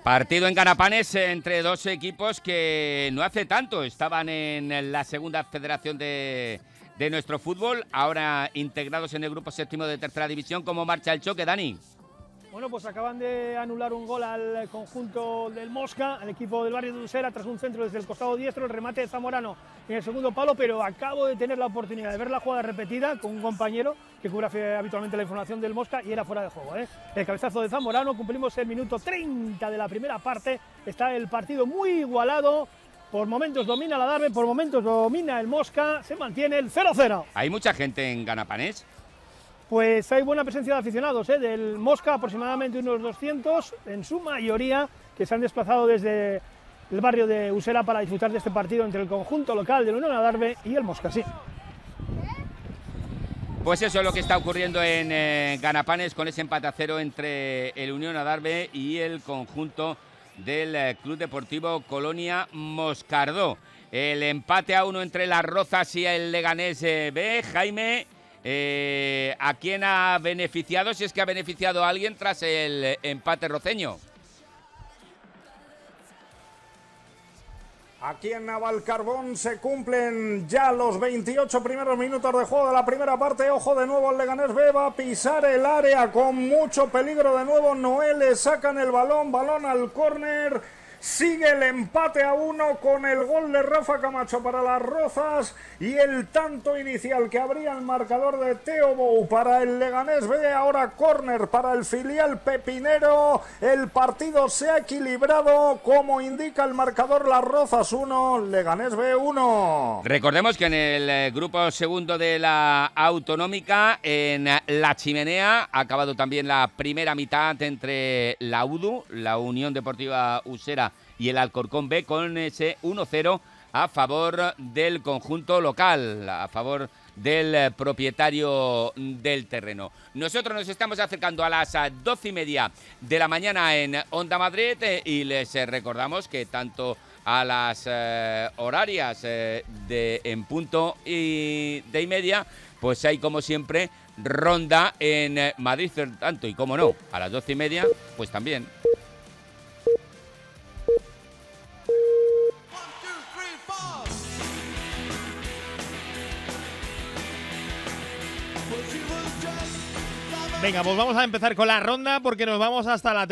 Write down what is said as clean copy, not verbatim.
Partido en Ganapanes entre dos equipos que no hace tanto estaban en la segunda federación de nuestro fútbol, ahora integrados en el grupo séptimo de tercera división. ¿Cómo marcha el choque, Dani? Bueno, pues acaban de anular un gol al conjunto del Mosca, al equipo del barrio de Usera, tras un centro desde el costado diestro, el remate de Zamorano en el segundo palo, pero acabo de tener la oportunidad de ver la jugada repetida con un compañero que cubre habitualmente la información del Mosca y era fuera de juego, ¿eh? El cabezazo de Zamorano, cumplimos el minuto 30 de la primera parte, está el partido muy igualado, por momentos domina la Adarve, por momentos domina el Mosca, se mantiene el 0-0. ¿Hay mucha gente en Ganapanes? Pues hay buena presencia de aficionados, del Mosca, aproximadamente unos 200, en su mayoría, que se han desplazado desde el barrio de Usera para disfrutar de este partido entre el conjunto local del Unión Adarve y el Mosca, sí. Pues eso es lo que está ocurriendo en Ganapanes, con ese empate a 0 entre el Unión Adarve y el conjunto del Club Deportivo Colonia Moscardó. El empate a 1 entre Las Rozas y el Leganés B. Jaime, ¿a quién ha beneficiado, si es que ha beneficiado a alguien tras el empate roceño? Aquí en Navalcarbón se cumplen ya los 28 primeros minutos de juego de la primera parte. Ojo de nuevo, el Leganés B va a pisar el área con mucho peligro de nuevo. Noé le sacan el balón al córner. Sigue el empate a 1 con el gol de Rafa Camacho para Las Rozas y el tanto inicial que abría el marcador de Teo Bou para el Leganés B. Ahora córner para el filial pepinero. El partido se ha equilibrado, como indica el marcador. Las Rozas 1, Leganés B 1. Recordemos que en el grupo segundo de la Autonómica, en La Chimenea, ha acabado también la primera mitad entre la UDU, la Unión Deportiva Usera, y el Alcorcón B, con ese 1-0 a favor del conjunto local, a favor del propietario del terreno. Nosotros nos estamos acercando a las 12:30 de la mañana en Onda Madrid y les recordamos que tanto a las horarias de en punto y de y media, pues hay como siempre ronda en Madrid, tanto y como no, a las 12:30, pues también. Venga, pues vamos a empezar con la ronda porque nos vamos hasta la